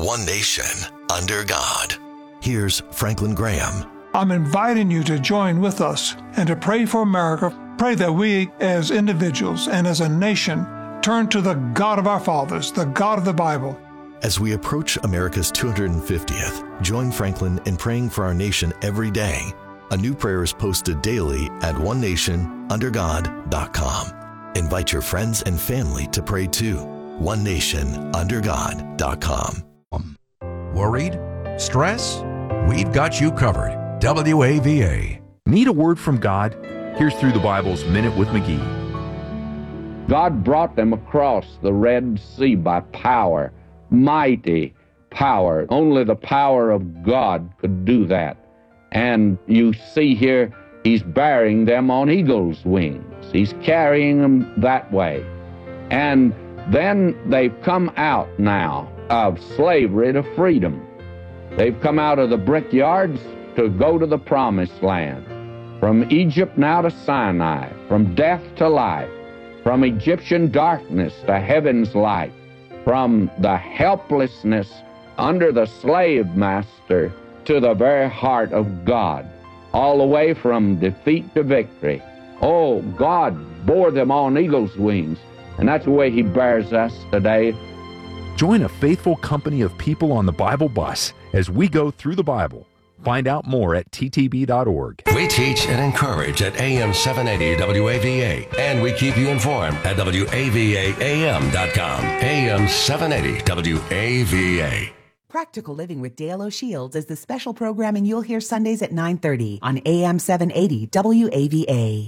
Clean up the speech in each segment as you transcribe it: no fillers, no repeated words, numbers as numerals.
one nation, under God. Here's Franklin Graham. I'm inviting you to join with us and to pray for America. Pray that we as individuals and as a nation turn to the God of our fathers, the God of the Bible. As we approach America's 250th, join Franklin in praying for our nation every day. A new prayer is posted daily at onenationundergod.com. Invite your friends and family to pray too. onenationundergod.com. Worried? Stress? We've got you covered. WAVA. Need a word from God? Here's Through the Bible's Minute with McGee. God brought them across the Red Sea by power, mighty power. Only the power of God could do that. And you see here, He's bearing them on eagle's wings. He's carrying them that way. And then they've come out now of slavery to freedom. They've come out of the brickyards to go to the promised land. From Egypt now to Sinai, from death to life, from Egyptian darkness to heaven's light, from the helplessness under the slave master to the very heart of God, all the way from defeat to victory. Oh, God bore them on eagle's wings, and that's the way He bears us today. Join a faithful company of people on the Bible bus as we go through the Bible. Find out more at ttb.org. We teach and encourage at AM 780 WAVA, and we keep you informed at WAVAAM.com. AM 780 WAVA. Practical Living with Dale O'Shields is the special programming you'll hear Sundays at 9:30 on AM 780 WAVA.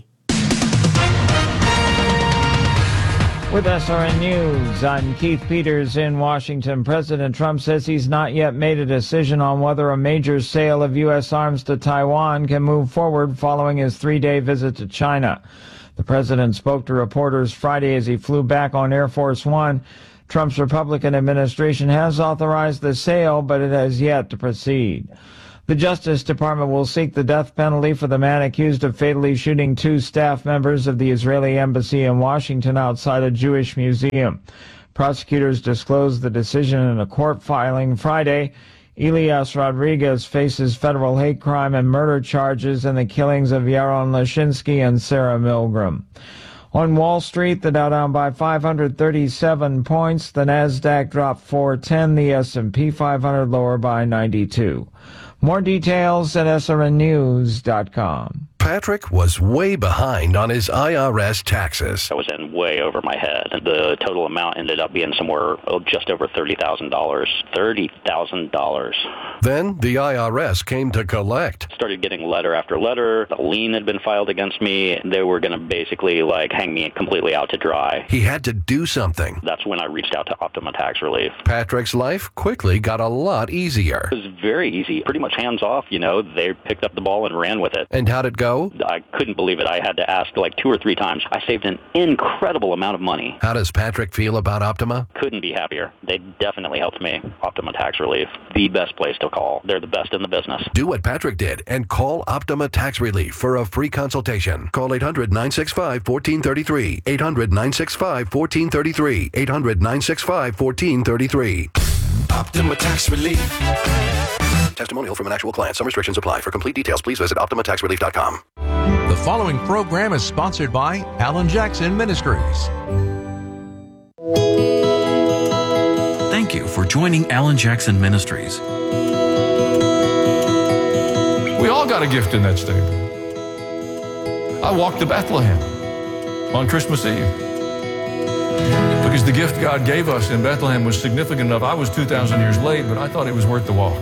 With SRN News, I'm Keith Peters in Washington. President Trump says he's not yet made a decision on whether a major sale of U.S. arms to Taiwan can move forward following his 3-day visit to China. The president spoke to reporters Friday as he flew back on Air Force One. Trump's Republican administration has authorized the sale, but it has yet to proceed. The Justice Department will seek the death penalty for the man accused of fatally shooting 2 staff members of the Israeli embassy in Washington outside a Jewish museum. Prosecutors disclosed the decision in a court filing Friday. Elias Rodriguez faces federal hate crime and murder charges in the killings of Yaron Lashinsky and Sarah Milgram. On Wall Street, the Dow down by 537 points. The Nasdaq dropped 410. The S&P 500 lower by 92. More details at srnnews.com. Patrick was way behind on his IRS taxes. I was in way over my head. The total amount ended up being somewhere just over $30,000. $30,000. Then the IRS came to collect. Started getting letter after letter. A lien had been filed against me. They were going to basically hang me completely out to dry. He had to do something. That's when I reached out to Optima Tax Relief. Patrick's life quickly got a lot easier. It was very easy, pretty much hands off. They picked up the ball and ran with it. And how'd it go? I couldn't believe it. I had to ask 2 or 3 times. I saved an incredible amount of money. How does Patrick feel about Optima? Couldn't be happier. They definitely helped me. Optima Tax Relief, the best place to call. They're the best in the business. Do what Patrick did and call Optima Tax Relief for a free consultation. Call 800-965-1433. 800-965-1433. 800-965-1433. Optima Tax Relief. Testimonial from an actual client. Some restrictions apply. For complete details, please visit OptimaTaxRelief.com. The following program is sponsored by Alan Jackson Ministries. Thank you for joining Alan Jackson Ministries. We all got a gift in that stable. I walked to Bethlehem on Christmas Eve because the gift God gave us in Bethlehem was significant enough. I was 2,000 years late, but I thought it was worth the walk.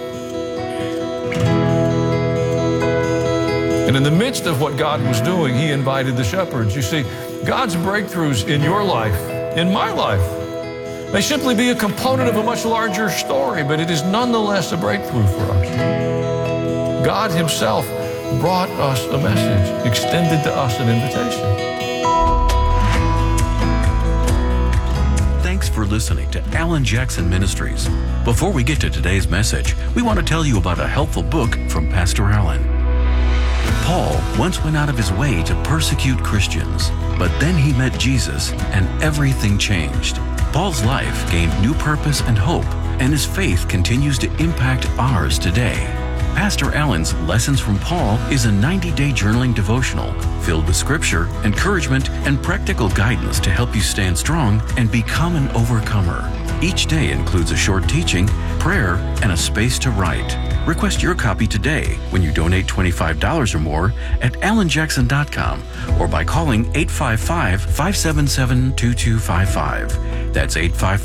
And in the midst of what God was doing, He invited the shepherds. You see, God's breakthroughs in your life, in my life, may simply be a component of a much larger story, but it is nonetheless a breakthrough for us. God Himself brought us a message, extended to us an invitation. Thanks for listening to Alan Jackson Ministries. Before we get to today's message, we want to tell you about a helpful book from Pastor Alan. Paul once went out of his way to persecute Christians, but then he met Jesus and everything changed. Paul's life gained new purpose and hope, and his faith continues to impact ours today. Pastor Allen's Lessons from Paul is a 90-day journaling devotional filled with scripture, encouragement, and practical guidance to help you stand strong and become an overcomer. Each day includes a short teaching, prayer, and a space to write. Request your copy today when you donate $25 or more at allenjackson.com or by calling 855-577-2255. That's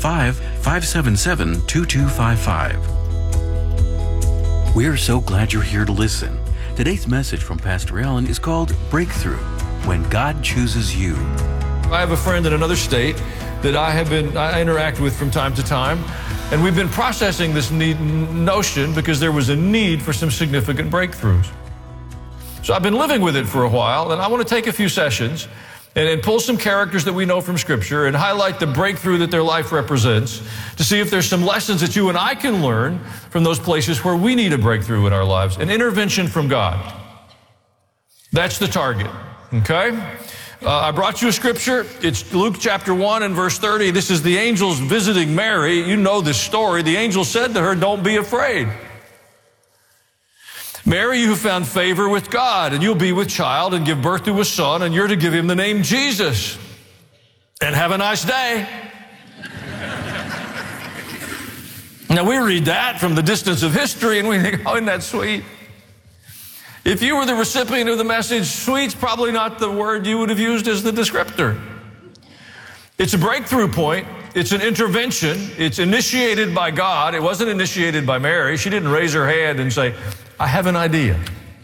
855-577-2255. We're so glad you're here to listen. Today's message from Pastor Allen is called Breakthrough, When God Chooses You. I have a friend in another state that I interact with from time to time, and we've been processing this notion because there was a need for some significant breakthroughs. So I've been living with it for a while, and I want to take a few sessions and pull some characters that we know from Scripture and highlight the breakthrough that their life represents to see if there's some lessons that you and I can learn from those places where we need a breakthrough in our lives, an intervention from God. That's the target, okay? I brought you a scripture. It's Luke chapter 1 and verse 30. This is the angels visiting Mary. You know this story. The angel said to her, "Don't be afraid. Mary, you have found favor with God, and you'll be with child and give birth to a son, and you're to give him the name Jesus. And have a nice day." Now, we read that from the distance of history, and we think, oh, isn't that sweet? If you were the recipient of the message, sweet's probably not the word you would have used as the descriptor. It's a breakthrough point. It's an intervention. It's initiated by God. It wasn't initiated by Mary. She didn't raise her hand and say, "I have an idea."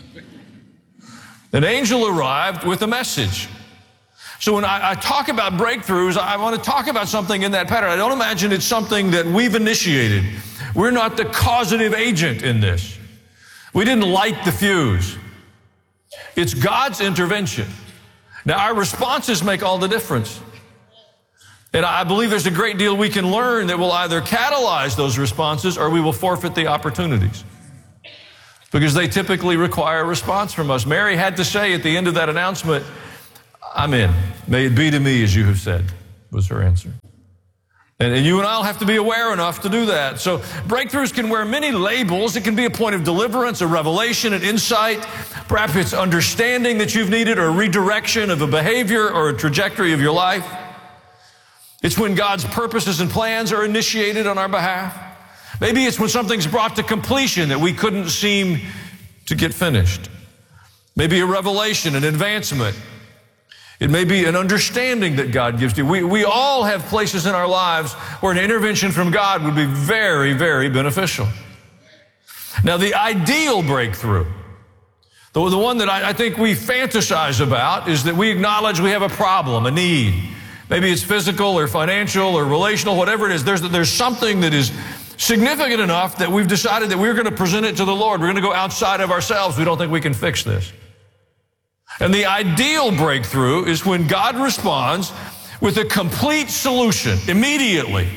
An angel arrived with a message. So when I talk about breakthroughs, I want to talk about something in that pattern. I don't imagine it's something that we've initiated. We're not the causative agent in this. We didn't light the fuse. It's God's intervention. Now, our responses make all the difference. And I believe there's a great deal we can learn that will either catalyze those responses or we will forfeit the opportunities, because they typically require a response from us. Mary had to say at the end of that announcement, "I'm in. May it be to me as you have said," was her answer. And you and I will have to be aware enough to do that. So breakthroughs can wear many labels. It can be a point of deliverance, a revelation, an insight. Perhaps it's understanding that you've needed, or a redirection of a behavior or a trajectory of your life. It's when God's purposes and plans are initiated on our behalf. Maybe it's when something's brought to completion that we couldn't seem to get finished. Maybe a revelation, an advancement. It may be an understanding that God gives to you. We all have places in our lives where an intervention from God would be very, very beneficial. Now, the ideal breakthrough, the one that I think we fantasize about, is that we acknowledge we have a problem, a need. Maybe it's physical or financial or relational, whatever it is. There's something that is significant enough that we've decided that we're going to present it to the Lord. We're going to go outside of ourselves. We don't think we can fix this. And the ideal breakthrough is when God responds with a complete solution immediately.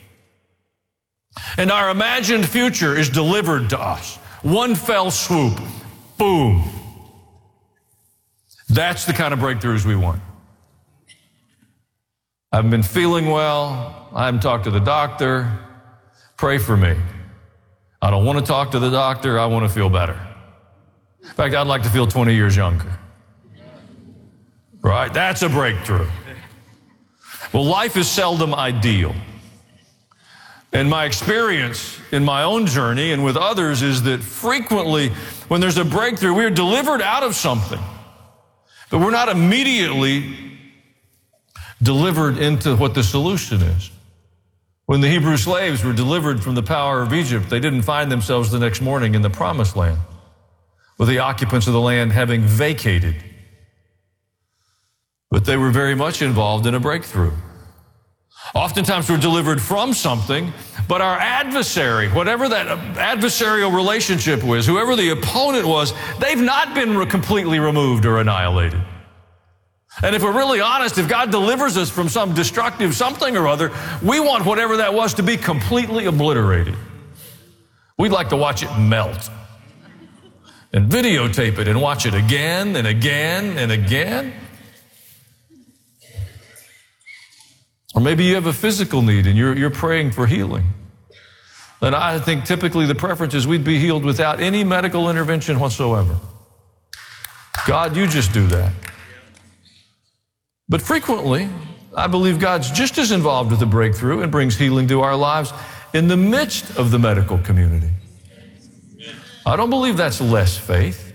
And our imagined future is delivered to us. One fell swoop. Boom. That's the kind of breakthroughs we want. I haven't been feeling well. I haven't talked to the doctor. Pray for me. I don't want to talk to the doctor. I want to feel better. In fact, I'd like to feel 20 years younger. Right? That's a breakthrough. Well, life is seldom ideal. And my experience in my own journey and with others is that frequently when there's a breakthrough, we're delivered out of something, but we're not immediately delivered into what the solution is. When the Hebrew slaves were delivered from the power of Egypt, they didn't find themselves the next morning in the promised land, with the occupants of the land having vacated. But they were very much involved in a breakthrough. Oftentimes we're delivered from something, but our adversary, whatever that adversarial relationship was, whoever the opponent was, they've not been completely removed or annihilated. And if we're really honest, if God delivers us from some destructive something or other, we want whatever that was to be completely obliterated. We'd like to watch it melt and videotape it and watch it again and again and again. Or maybe you have a physical need and you're praying for healing. then I think typically the preference is we'd be healed without any medical intervention whatsoever. God, you just do that. But frequently, I believe God's just as involved with the breakthrough and brings healing to our lives in the midst of the medical community. I don't believe that's less faith.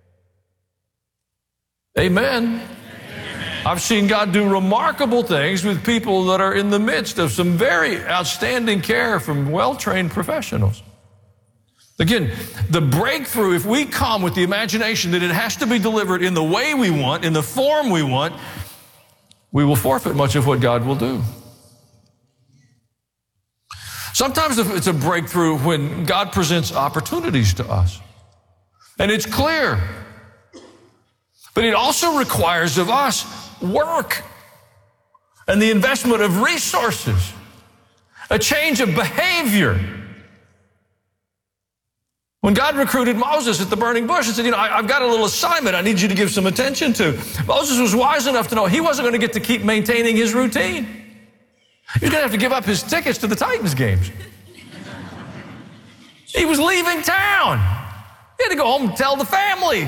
Amen. I've seen God do remarkable things with people that are in the midst of some very outstanding care from well-trained professionals. Again, the breakthrough, if we come with the imagination that it has to be delivered in the way we want, in the form we want, we will forfeit much of what God will do. Sometimes it's a breakthrough when God presents opportunities to us. And it's clear. But it also requires of us work and the investment of resources, a change of behavior. When God recruited Moses at the burning bush and said, I've got a little assignment I need you to give some attention to. Moses was wise enough to know he wasn't going to get to keep maintaining his routine. He was going to have to give up his tickets to the Titans games. He was leaving town. He had to go home and tell the family.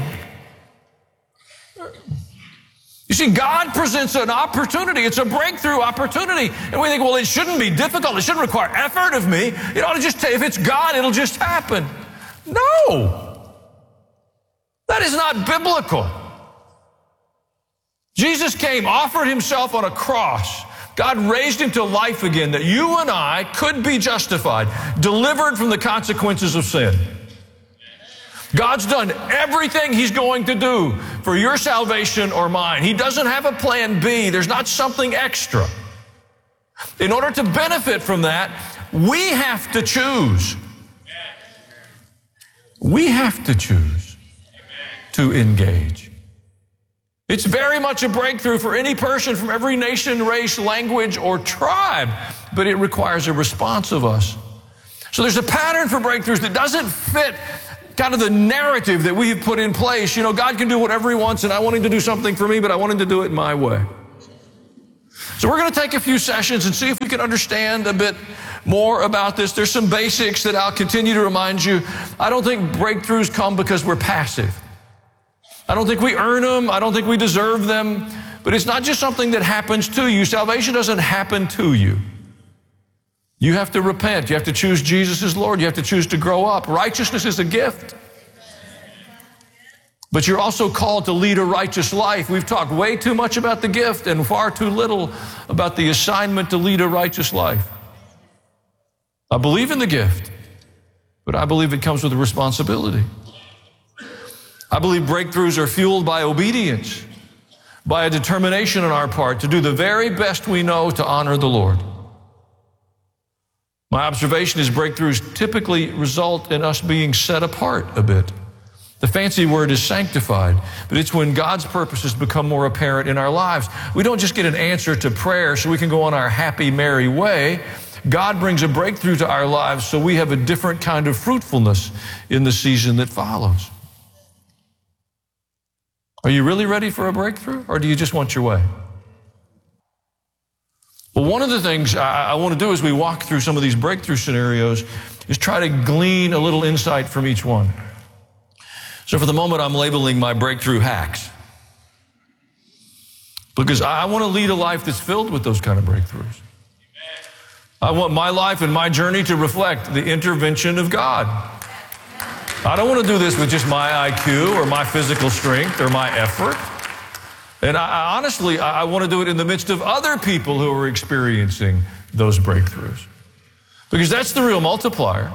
You see, God presents an opportunity. It's a breakthrough opportunity. And we think, well, it shouldn't be difficult. It shouldn't require effort of me. It ought to just, if it's God, it'll just happen. No. That is not biblical. Jesus came, offered himself on a cross. God raised him to life again that you and I could be justified, delivered from the consequences of sin. God's done everything he's going to do for your salvation or mine. He doesn't have a plan B. There's not something extra. In order to benefit from that, we have to choose. We have to choose to engage. It's very much a breakthrough for any person from every nation, race, language, or tribe, but it requires a response of us. So there's a pattern for breakthroughs that doesn't fit kind of the narrative that we have put in place. God can do whatever he wants, and I want him to do something for me, but I want him to do it my way. So we're going to take a few sessions and see if we can understand a bit more about this. There's some basics that I'll continue to remind you. I don't think breakthroughs come because we're passive. I don't think we earn them. I don't think we deserve them. But it's not just something that happens to you. Salvation doesn't happen to you. You have to repent. You have to choose Jesus as Lord. You have to choose to grow up. Righteousness is a gift. But you're also called to lead a righteous life. We've talked way too much about the gift and far too little about the assignment to lead a righteous life. I believe in the gift, but I believe it comes with a responsibility. I believe breakthroughs are fueled by obedience, by a determination on our part to do the very best we know to honor the Lord. My observation is breakthroughs typically result in us being set apart a bit. The fancy word is sanctified, but it's when God's purposes become more apparent in our lives. We don't just get an answer to prayer so we can go on our happy, merry way. God brings a breakthrough to our lives so we have a different kind of fruitfulness in the season that follows. Are you really ready for a breakthrough, or do you just want your way? Well, one of the things I want to do as we walk through some of these breakthrough scenarios is try to glean a little insight from each one. So for the moment, I'm labeling my breakthrough hacks, because I want to lead a life that's filled with those kind of breakthroughs. I want my life and my journey to reflect the intervention of God. I don't want to do this with just my IQ or my physical strength or my effort. And honestly, I want to do it in the midst of other people who are experiencing those breakthroughs, because that's the real multiplier.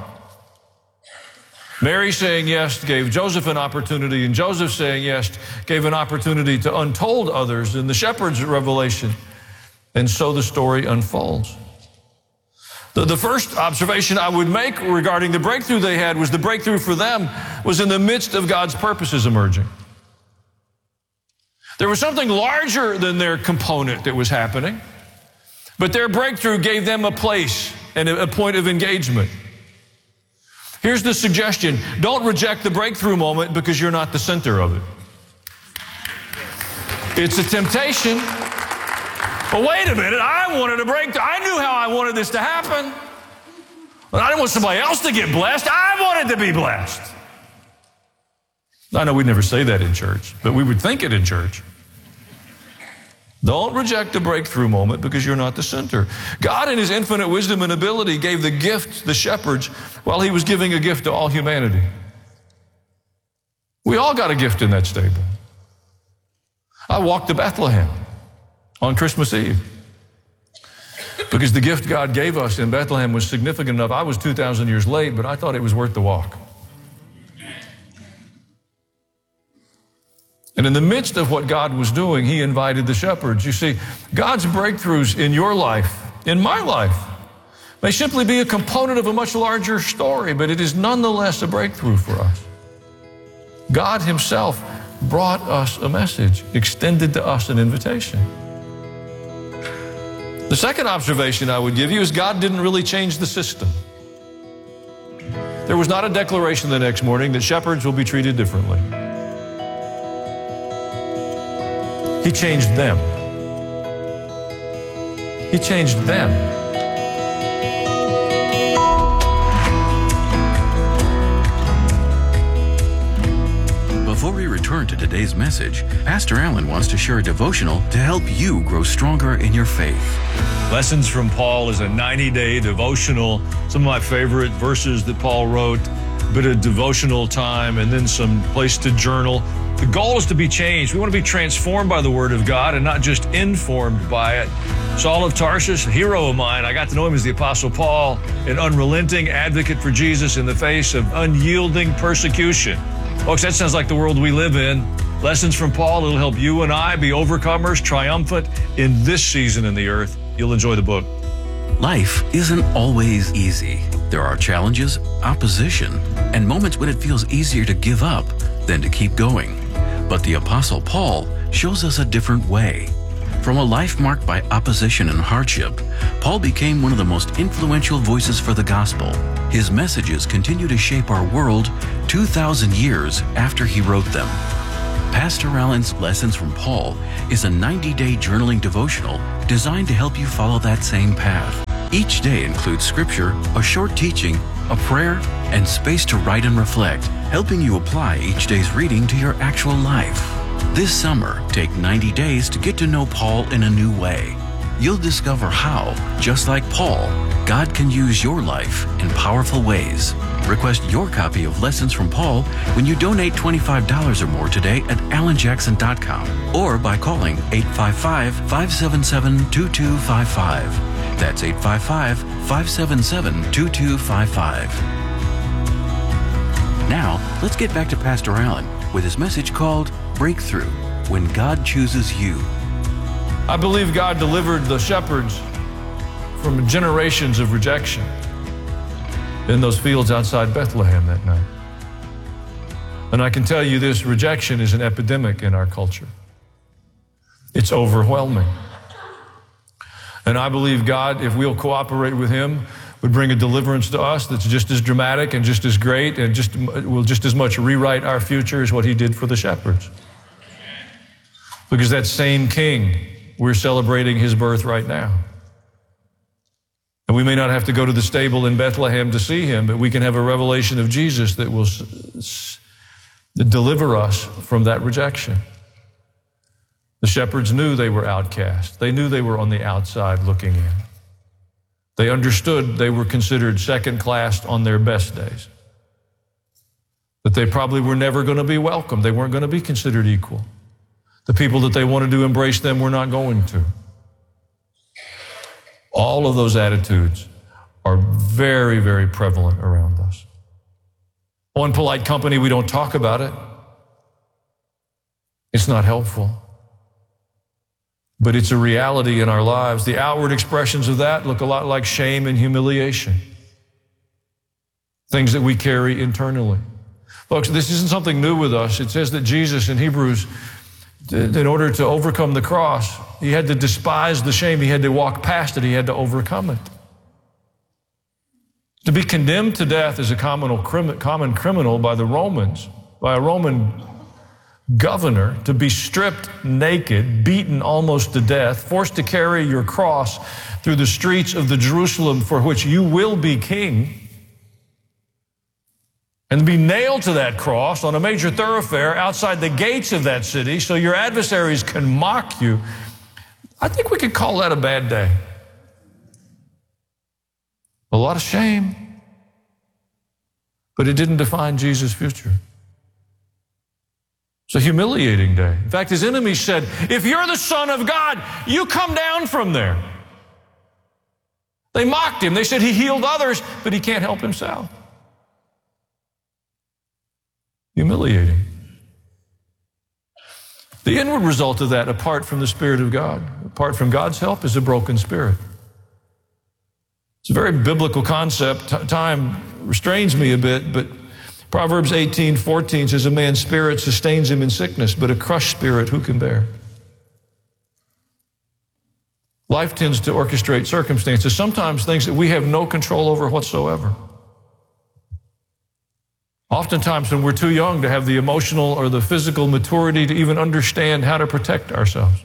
Mary saying yes gave Joseph an opportunity, and Joseph saying yes gave an opportunity to untold others in the shepherd's revelation. And so the story unfolds. The first observation I would make regarding the breakthrough they had was the breakthrough for them was in the midst of God's purposes emerging. There was something larger than their component that was happening, but their breakthrough gave them a place and a point of engagement. Here's the suggestion: don't reject the breakthrough moment because you're not the center of it. It's a temptation. Well, wait a minute, I wanted a breakthrough. I knew how I wanted this to happen. But I didn't want somebody else to get blessed. I wanted to be blessed. I know we'd never say that in church, but we would think it in church. Don't reject the breakthrough moment because you're not the center. God in His infinite wisdom and ability gave the gift to the shepherds while He was giving a gift to all humanity. We all got a gift in that stable. I walked to Bethlehem on Christmas Eve because the gift God gave us in Bethlehem was significant enough. I was 2,000 years late, but I thought it was worth the walk. And in the midst of what God was doing, He invited the shepherds. You see, God's breakthroughs in your life, in my life, may simply be a component of a much larger story, but it is nonetheless a breakthrough for us. God Himself brought us a message, extended to us an invitation. The second observation I would give you is God didn't really change the system. There was not a declaration the next morning that shepherds will be treated differently. He changed them. He changed them. Before we return to today's message, Pastor Allen wants to share a devotional to help you grow stronger in your faith. Lessons from Paul is a 90-day devotional. Some of my favorite verses that Paul wrote, a bit of devotional time, and then some place to journal. The goal is to be changed. We want to be transformed by the Word of God and not just informed by it. Saul of Tarsus, a hero of mine, I got to know him as the Apostle Paul, an unrelenting advocate for Jesus in the face of unyielding persecution. Folks, that sounds like the world we live in. Lessons from Paul, it'll help you and I be overcomers, triumphant in this season in the earth. You'll enjoy the book. Life isn't always easy. There are challenges, opposition, and moments when it feels easier to give up than to keep going. But the Apostle Paul shows us a different way. From a life marked by opposition and hardship, Paul became one of the most influential voices for the gospel. His messages continue to shape our world 2,000 years after he wrote them. Pastor Allen's Lessons from Paul is a 90-day journaling devotional designed to help you follow that same path. Each day includes scripture, a short teaching, a prayer, and space to write and reflect, helping you apply each day's reading to your actual life. This summer, take 90 days to get to know Paul in a new way. You'll discover how, just like Paul, God can use your life in powerful ways. Request your copy of Lessons from Paul when you donate $25 or more today at alanjackson.com or by calling 855-577-2255. That's 855-577-2255. Now, let's get back to Pastor Allen with his message called Breakthrough, When God Chooses You. I believe God delivered the shepherds from generations of rejection in those fields outside Bethlehem that night. And I can tell you this, rejection is an epidemic in our culture. It's overwhelming. And I believe God, if we'll cooperate with Him, would bring a deliverance to us that's just as dramatic and just as great and will just as much rewrite our future as what He did for the shepherds. Because that same King, we're celebrating His birth right now. And we may not have to go to the stable in Bethlehem to see Him, but we can have a revelation of Jesus that will deliver us from that rejection. The shepherds knew they were outcast. They knew they were on the outside looking in. They understood they were considered second class on their best days. That they probably were never going to be welcome. They weren't going to be considered equal. The people that they wanted to embrace them were not going to. All of those attitudes are very, very prevalent around us. One polite company, we don't talk about it. It's not helpful. But it's a reality in our lives. The outward expressions of that look a lot like shame and humiliation. Things that we carry internally. Folks, this isn't something new with us. It says that Jesus in Hebrews, in order to overcome the cross, He had to despise the shame. He had to walk past it. He had to overcome it. To be condemned to death as a common criminal by the Romans, by a Roman governor to be stripped naked, beaten almost to death, forced to carry your cross through the streets of the Jerusalem for which you will be king, and be nailed to that cross on a major thoroughfare outside the gates of that city so your adversaries can mock you, I think we could call that a bad day. A lot of shame. But it didn't define Jesus' future. It's a humiliating day. In fact, his enemies said, if you're the Son of God, you come down from there. They mocked him. They said he healed others, but he can't help himself. Humiliating. The inward result of that, apart from the Spirit of God, apart from God's help, is a broken spirit. It's a very biblical concept. Time restrains me a bit, but Proverbs 18:14 says, a man's spirit sustains him in sickness, but a crushed spirit who can bear? Life tends to orchestrate circumstances, sometimes things that we have no control over whatsoever. Oftentimes when we're too young to have the emotional or the physical maturity to even understand how to protect ourselves.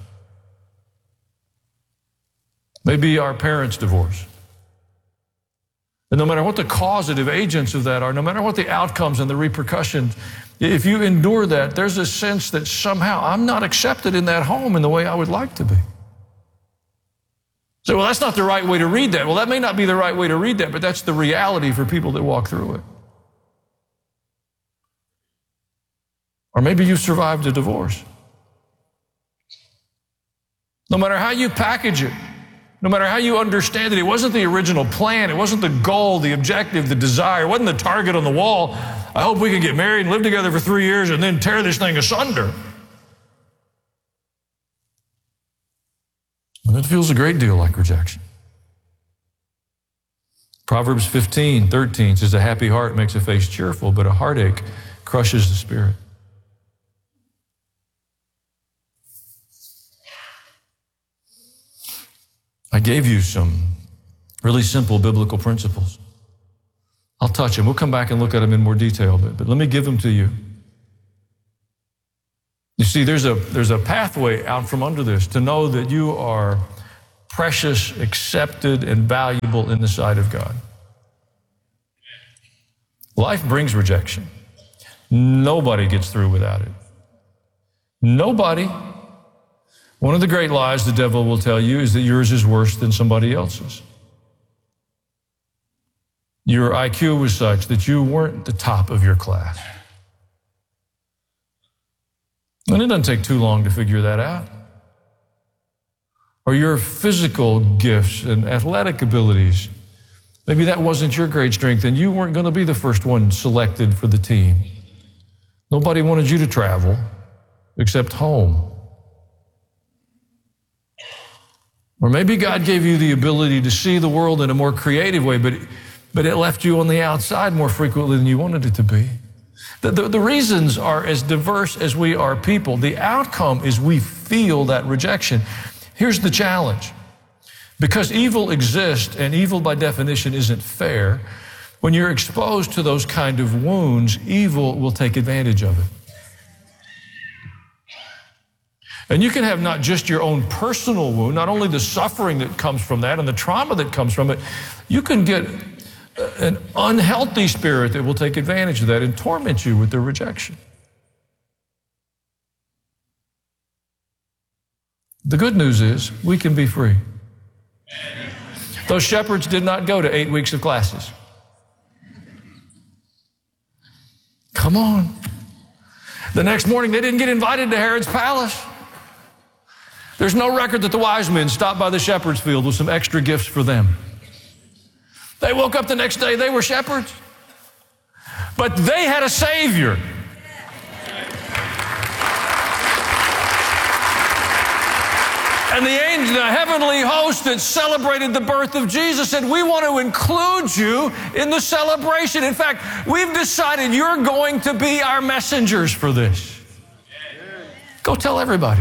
Maybe our parents' divorce. And no matter what the causative agents of that are, no matter what the outcomes and the repercussions, if you endure that, there's a sense that somehow I'm not accepted in that home in the way I would like to be. So, well, that's not the right way to read that. Well, that may not be the right way to read that, but that's the reality for people that walk through it. Or maybe you survived a divorce. No matter how you package it, no matter how you understand it, it wasn't the original plan, it wasn't the goal, the objective, the desire, it wasn't the target on the wall. I hope we can get married and live together for 3 years and then tear this thing asunder. And it feels a great deal like rejection. Proverbs 15:13 says, a happy heart makes a face cheerful, but a heartache crushes the spirit. I gave you some really simple biblical principles. I'll touch them. We'll come back and look at them in more detail, but let me give them to you. You see, there's a pathway out from under this to know that you are precious, accepted, and valuable in the sight of God. Life brings rejection. Nobody gets through without it. Nobody. One of the great lies the devil will tell you is that yours is worse than somebody else's. Your IQ was such that you weren't the top of your class. And it doesn't take too long to figure that out. Or your physical gifts and athletic abilities, maybe that wasn't your great strength and you weren't going to be the first one selected for the team. Nobody wanted you to travel except home. Or maybe God gave you the ability to see the world in a more creative way, but it left you on the outside more frequently than you wanted it to be. The reasons are as diverse as we are people. The outcome is we feel that rejection. Here's the challenge. Because evil exists, and evil by definition isn't fair, when you're exposed to those kind of wounds, evil will take advantage of it. And you can have not just your own personal wound, not only the suffering that comes from that and the trauma that comes from it, you can get an unhealthy spirit that will take advantage of that and torment you with their rejection. The good news is we can be free. Those shepherds did not go to 8 weeks of classes. Come on. The next morning, they didn't get invited to Herod's palace. There's no record that the wise men stopped by the shepherd's field with some extra gifts for them. They woke up the next day, they were shepherds. But they had a Savior. And the heavenly host that celebrated the birth of Jesus said, we want to include you in the celebration. In fact, we've decided you're going to be our messengers for this. Go tell everybody.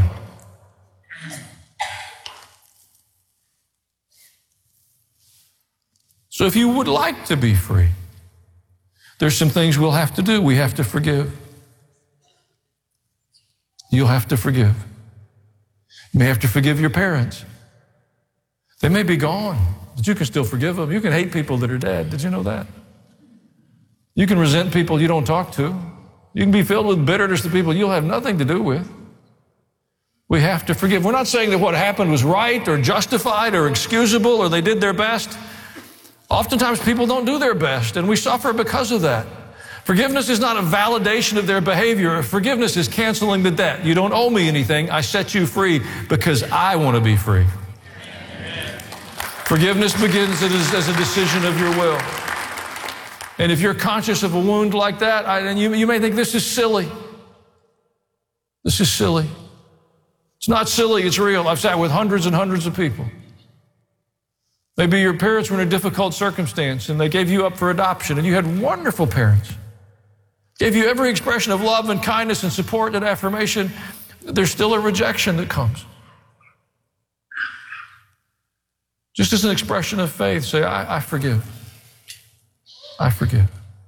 So if you would like to be free, there's some things we'll have to do. We have to forgive. You'll have to forgive. You may have to forgive your parents. They may be gone, but you can still forgive them. You can hate people that are dead. Did you know that? You can resent people you don't talk to. You can be filled with bitterness to people you'll have nothing to do with. We have to forgive. We're not saying that what happened was right or justified or excusable or they did their best. Oftentimes people don't do their best, and we suffer because of that. Forgiveness is not a validation of their behavior. Forgiveness is canceling the debt. You don't owe me anything. I set you free because I want to be free. Forgiveness begins as a decision of your will. And if you're conscious of a wound like that, and you may think this is silly. This is silly. It's not silly, it's real. I've sat with hundreds and hundreds of people. Maybe your parents were in a difficult circumstance and they gave you up for adoption, and you had wonderful parents. Gave you every expression of love and kindness and support and affirmation. There's still a rejection that comes. Just as an expression of faith, say, I forgive. I forgive.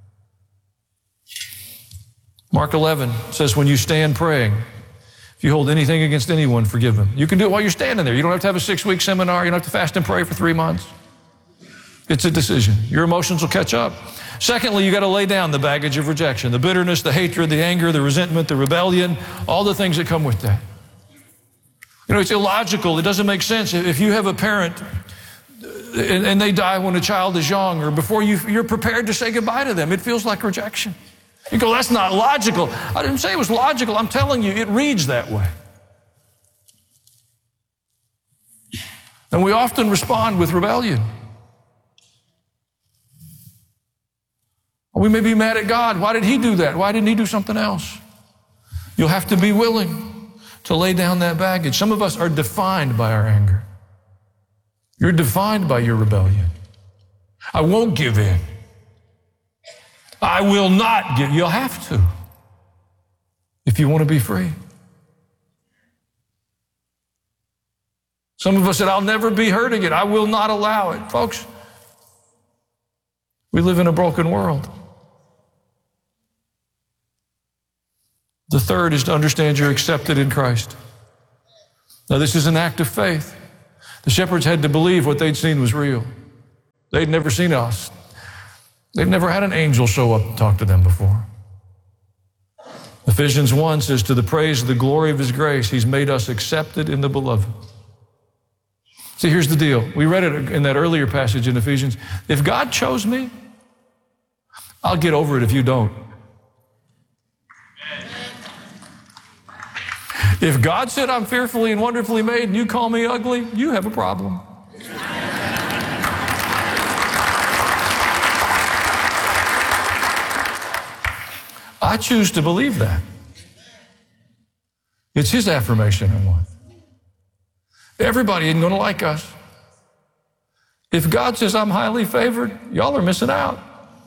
Mark 11 says, when you stand praying, if you hold anything against anyone, forgive them. You can do it while you're standing there. You don't have to have a 6-week seminar. You don't have to fast and pray for 3 months. It's a decision. Your emotions will catch up. Secondly, you got to lay down the baggage of rejection, the bitterness, the hatred, the anger, the resentment, the rebellion, all the things that come with that. You know, it's illogical. It doesn't make sense. If you have a parent and they die when a child is young or before you're prepared to say goodbye to them, it feels like rejection. You go, that's not logical. I didn't say it was logical. I'm telling you, it reads that way. And we often respond with rebellion. We may be mad at God. Why did he do that? Why didn't he do something else? You'll have to be willing to lay down that baggage. Some of us are defined by our anger. You're defined by your rebellion. I won't give in. I will not give. You'll have to if you want to be free. Some of us said, I'll never be hurt again. I will not allow it. Folks, we live in a broken world. The third is to understand you're accepted in Christ. Now, this is an act of faith. The shepherds had to believe what they'd seen was real. They'd never seen us. They'd never had an angel show up and talk to them before. Ephesians 1 says, to the praise of the glory of his grace, he's made us accepted in the beloved. See, here's the deal. We read it in that earlier passage in Ephesians. If God chose me, I'll get over it if you don't. If God said I'm fearfully and wonderfully made and you call me ugly, you have a problem. I choose to believe that. It's his affirmation I want. Everybody isn't going to like us. If God says I'm highly favored, y'all are missing out.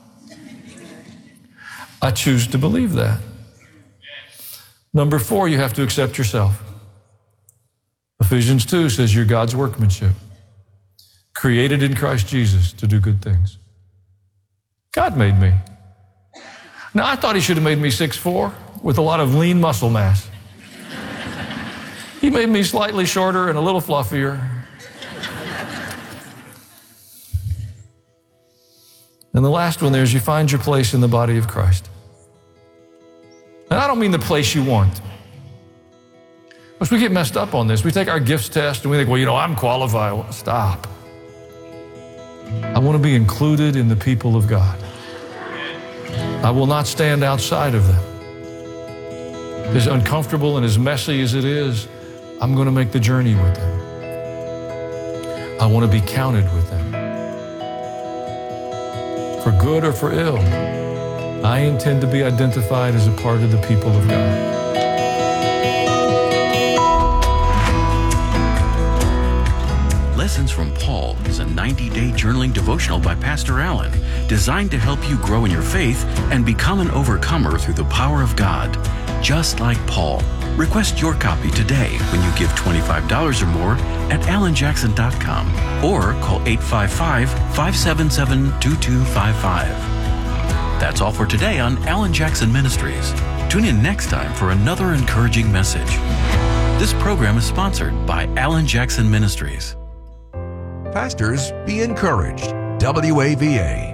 I choose to believe that. Number 4, you have to accept yourself. Ephesians 2 says you're God's workmanship, created in Christ Jesus to do good things. God made me. Now, I thought he should have made me 6'4" with a lot of lean muscle mass. He made me slightly shorter and a little fluffier. And the last one there is you find your place in the body of Christ. And I don't mean the place you want. Because we get messed up on this. We take our gifts test and we think, well, you know, I'm qualified. Well, stop. I want to be included in the people of God. I will not stand outside of them. As uncomfortable and as messy as it is, I'm going to make the journey with them. I want to be counted with them. For good or for ill, I intend to be identified as a part of the people of God. Lessons from Paul is a 90-day journaling devotional by Pastor Allen, designed to help you grow in your faith and become an overcomer through the power of God, just like Paul. Request your copy today when you give $25 or more at alanjackson.com or call 855-577-2255. That's all for today on Alan Jackson Ministries. Tune in next time for another encouraging message. This program is sponsored by Alan Jackson Ministries. Pastors, be encouraged. WAVA.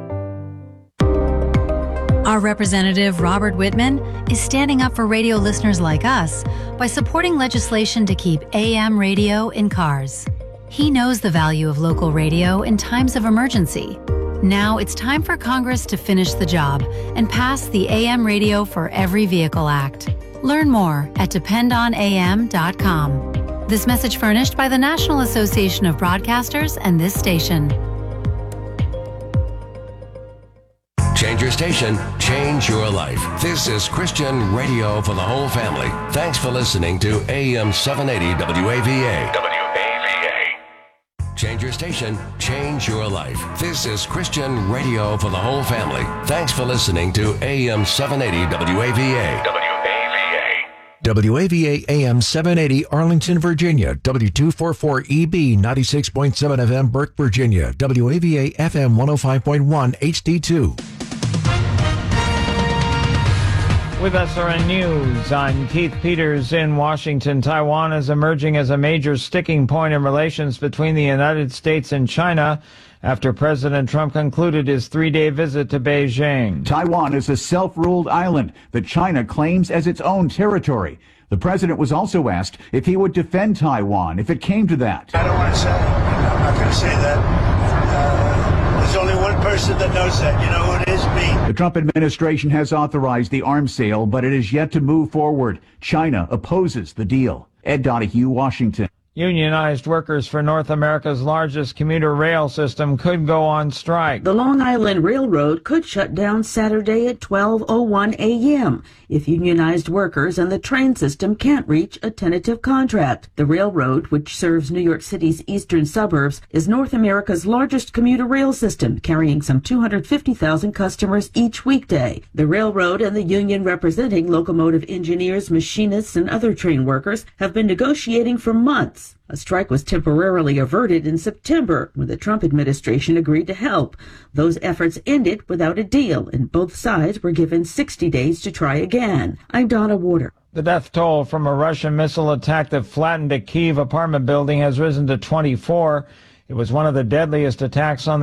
Our representative, Robert Whitman, is standing up for radio listeners like us by supporting legislation to keep AM radio in cars. He knows the value of local radio in times of emergency. Now it's time for Congress to finish the job and pass the AM Radio for Every Vehicle Act. Learn more at dependonam.com. This message furnished by the National Association of Broadcasters and this station. Change your station, change your life. This is Christian radio for the whole family. Thanks for listening to AM 780 WAVA. Change your station, change your life. This is Christian radio for the whole family. Thanks for listening to AM 780 WAVA. WAVA AM 780 Arlington, Virginia. W244EB 96.7 FM Burke, Virginia. WAVA FM 105.1 HD2. With SRN News, I'm Keith Peters in Washington. Taiwan is emerging as a major sticking point in relations between the United States and China after President Trump concluded his three-day visit to Beijing. Taiwan is a self-ruled island that China claims as its own territory. The president was also asked if he would defend Taiwan if it came to that. I don't want to say. I'm not going to say that. There's only one person that knows that. You know who it is? Me. The Trump administration has authorized the arms sale, but it is yet to move forward. China opposes the deal. Ed Donahue, Washington. Unionized workers for North America's largest commuter rail system could go on strike. The Long Island Railroad could shut down Saturday at 12:01 a.m. if unionized workers and the train system can't reach a tentative contract. The railroad, which serves New York City's eastern suburbs, is North America's largest commuter rail system, carrying some 250,000 customers each weekday. The railroad and the union representing locomotive engineers, machinists, and other train workers have been negotiating for months. A strike was temporarily averted in September when the Trump administration agreed to help. Those efforts ended without a deal, and both sides were given 60 days to try again. I'm Donna Warder. The death toll from a Russian missile attack that flattened a Kyiv apartment building has risen to 24. It was one of the deadliest attacks on the